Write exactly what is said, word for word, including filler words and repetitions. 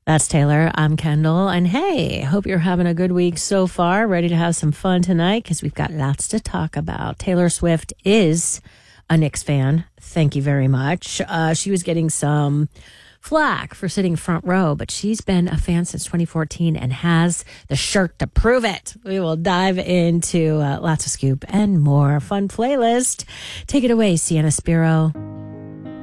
That's Taylor. I'm Kendall. And hey, hope you're having a good week so far. Ready to have some fun tonight because we've got lots to talk about. Taylor Swift is a Knicks fan. Thank you very much. Uh, she was getting some flack for sitting front row, but she's been a fan since twenty fourteen and has the shirt to prove it. We will dive into uh, lots of scoop and more fun playlist. Take it away, Sienna Spiro.